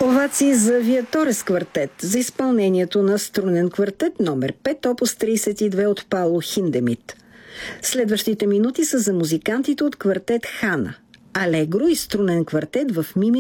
Овации за Виаторес квартет за изпълнението на струнен квартет номер 5, опус 32 от Пауло Хиндемит. Следващите минути са за музикантите от квартет Хана, алегро и струнен квартет в ми